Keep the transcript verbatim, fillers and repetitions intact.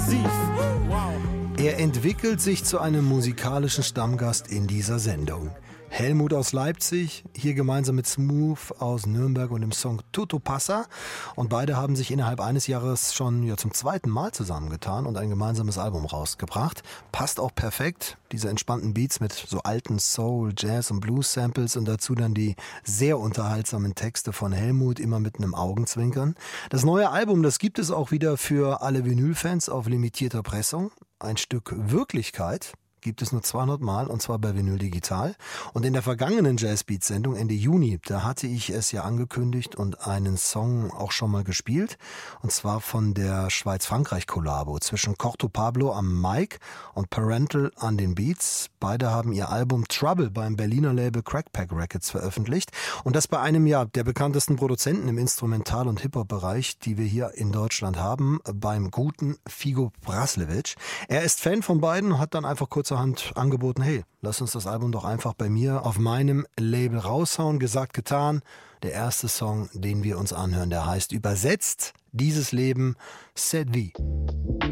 explosiv. Wow. Er entwickelt sich zu einem musikalischen Stammgast in dieser Sendung. Helmut aus Leipzig, hier gemeinsam mit Smooth aus Nürnberg und dem Song Tutto Passa. Und beide haben sich innerhalb eines Jahres schon ja, zum zweiten Mal zusammengetan und ein gemeinsames Album rausgebracht. Passt auch perfekt, diese entspannten Beats mit so alten Soul, Jazz und Blues-Samples und dazu dann die sehr unterhaltsamen Texte von Helmut, immer mit einem Augenzwinkern. Das neue Album, das gibt es auch wieder für alle Vinyl-Fans auf limitierter Pressung. Ein Stück Wirklichkeit gibt es nur zweihundert Mal und zwar bei Vinyl Digital. Und in der vergangenen Jazzbeat-Sendung Ende Juni, da hatte ich es ja angekündigt und einen Song auch schon mal gespielt. Und zwar von der Schweiz-Frankreich-Kollabo zwischen Corto Pablo am Mic und Parental an den Beats. Beide haben ihr Album Trouble beim Berliner Label Crackpack Records veröffentlicht. Und das bei einem ja der bekanntesten Produzenten im Instrumental- und Hip-Hop-Bereich, die wir hier in Deutschland haben, beim guten Figo Braslevic. Er ist Fan von beiden und hat dann einfach kurz Hand angeboten, hey, lass uns das Album doch einfach bei mir auf meinem Label raushauen. Gesagt, getan. Der erste Song, den wir uns anhören, der heißt übersetzt dieses Leben, C'est vie.